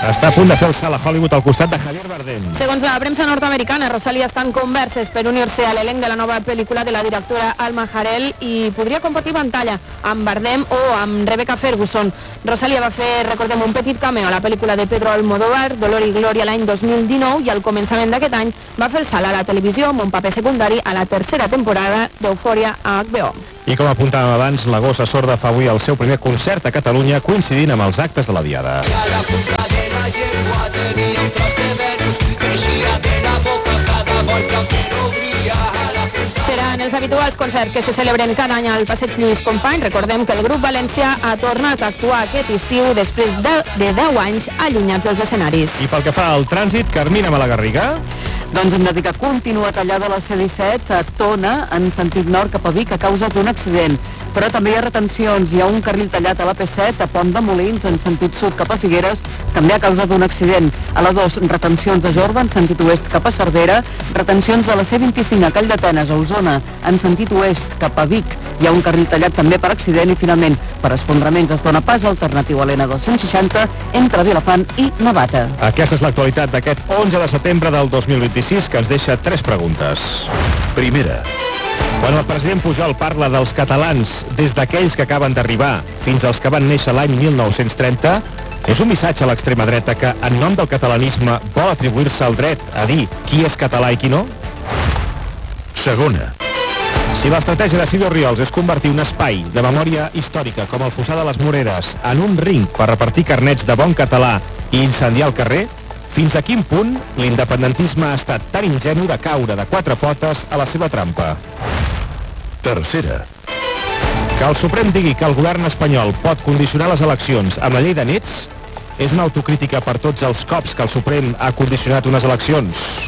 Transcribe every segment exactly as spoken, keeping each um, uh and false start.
Està a punt de fer el salt a Hollywood al costat de Javier Bardem. Segons la premsa nord-americana, Rosalía està en converses per unir-se a l'elenc de la nova pel·lícula de la directora Alma Har'el i podria compartir pantalla amb Bardem o amb Rebecca Ferguson. Rosalía va fer, recordem, un petit cameo a la pel·lícula de Pedro Almodóvar, Dolor i Glòria, l'any dos mil dinou, i al començament d'aquest any va fer el salt a la televisió amb un paper secundari a la tercera temporada d'Eufòria a H B O. I com apuntàvem abans, la Gossa Sorda fa avui el seu primer concert a Catalunya, coincidint amb els actes de la Diada. Seran els habituals concerts que se celebren cada any al Passeig Lluís Companys. Recordem que el grup valencià ha tornat a actuar aquest estiu després de, de deu anys allunyats dels escenaris. I pel que fa al trànsit, Carmina Malagarriga. Doncs hem de dir que continua tallada la C disset a Tona, en sentit nord cap a Vic, a causa d'un accident. Però també hi ha retencions. Hi ha un carril tallat a la P set, a Pont de Molins, en sentit sud cap a Figueres, també a causa d'un accident. A la dos, retencions a Jorba, en sentit oest cap a Cervera, retencions a la C vint-i-cinc a Calldetenes, a Osona, en sentit oest cap a Vic. Hi ha un carril tallat també per accident i, finalment, per esfondraments es dona pas alternatiu a l'N dos-cents seixanta entre Vilafant i Navata. Aquesta és l'actualitat d'aquest onze de setembre del dos mil vint-i-sis, que ens deixa tres preguntes. Primera. Quan el president Pujol parla dels catalans des d'aquells que acaben d'arribar fins als que van néixer l'any mil nou-cents trenta, és un missatge a l'extrema dreta que, en nom del catalanisme, vol atribuir-se el dret a dir qui és català i qui no? Segona. Si l'estratègia de Silvio Riols és convertir un espai de memòria històrica com el Fossar de les Moreres en un ring per repartir carnets de bon català i incendiar el carrer, fins a quin punt l'independentisme ha estat tan ingenu de caure de quatre potes a la seva trampa? Tercera. Que el Suprem digui que el govern espanyol pot condicionar les eleccions amb la llei de nets és una autocrítica per tots els cops que el Suprem ha condicionat unes eleccions.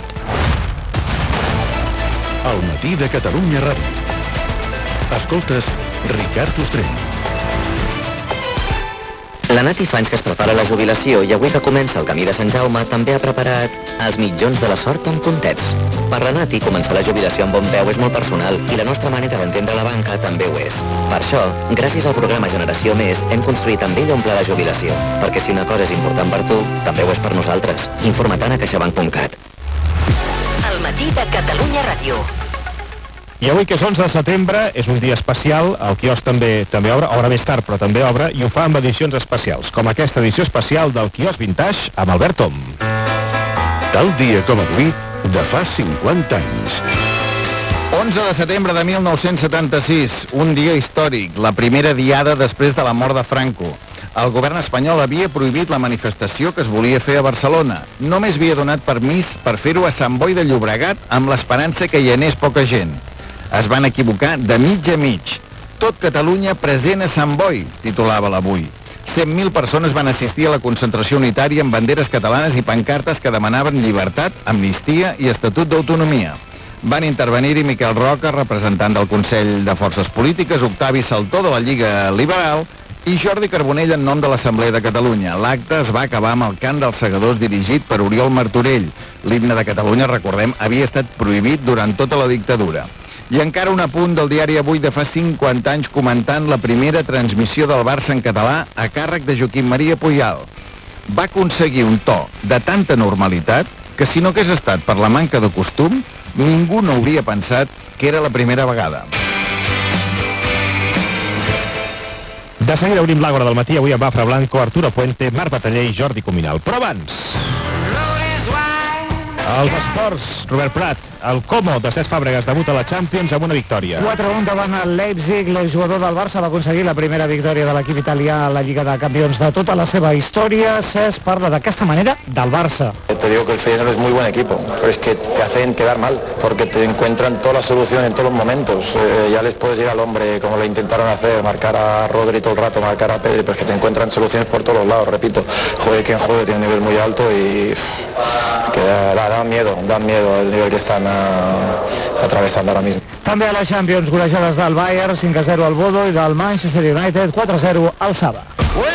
Al matí de Catalunya Ràdio. Escoltes Ricard Ostrell. La Nati fa anys que es prepara la jubilació i avui que comença el camí de Sant Jaume també ha preparat els mitjons de la sort amb puntets. Per la Nati, començar la jubilació amb bon peu és molt personal i la nostra manera d'entendre la banca també ho és. Per això, gràcies al programa Generació Més, hem construït amb ella un pla de jubilació, perquè si una cosa és important per tu, també ho és per nosaltres. Informa-te'n a caixabank punt cat. El matí de Catalunya Ràdio. I avui, que és onze de setembre, és un dia especial. El quiosc també també obre, obre més tard, però també obre, i ho fa amb edicions especials, com aquesta edició especial del quiosc Vintage amb Albert Tom. Tal dia com avui, de fa cinquanta anys. onze de setembre de mil nou-cents setanta-sis, un dia històric, la primera diada després de la mort de Franco. El govern espanyol havia prohibit la manifestació que es volia fer a Barcelona. Només havia donat permís per fer-ho a Sant Boi de Llobregat amb l'esperança que hi anés poca gent. Es van equivocar de mig a mig. Tot Catalunya present a Sant Boi, titulava l'Avui. cent mil persones van assistir a la concentració unitària amb banderes catalanes i pancartes que demanaven llibertat, amnistia i estatut d'autonomia. Van intervenir-hi Miquel Roca, representant del Consell de Forces Polítiques, Octavi Saltó de la Lliga Liberal i Jordi Carbonell en nom de l'Assemblea de Catalunya. L'acte es va acabar amb el cant dels segadors dirigit per Oriol Martorell. L'himne de Catalunya, recordem, havia estat prohibit durant tota la dictadura. I encara un apunt del diari Avui de fa cinquanta anys comentant la primera transmissió del Barça en català a càrrec de Joaquim Maria Pujal. Va aconseguir un to de tanta normalitat que si no hagués estat per la manca de costum, ningú no hauria pensat que era la primera vegada. De seguida obrim l'Àgora del matí, avui amb Bafra Blanco, Arturo Puente, Marc Bataller i Jordi Cuminal. Però abans... Els esports, Robert Prat, el Como de Cesc Fàbregas debuta a la Champions amb una victòria. quatre a un davant el Leipzig, el jugador del Barça va aconseguir la primera victòria de l'equip italià a la Lliga de Campions de tota la seva història. Cesc parla d'aquesta manera del Barça. Te digo que el Feyenoord es muy buen equipo, pero es que te hacen quedar mal, porque te encuentran todas las soluciones en todos los momentos. Eh, ya les puedes llegar al hombre, como lo intentaron hacer, marcar a Rodri todo el rato, marcar a Pedri, pero es que te encuentran soluciones por todos los lados, repito. Juegue quien juegue, tiene un nivel muy alto y uff, que da, da, da miedo, da miedo el nivel que están uh, atravesando ahora mismo. També a la Champions, golejades del Bayern, cinc a zero al Bodo, i del Manchester United, quatre a zero al Saba.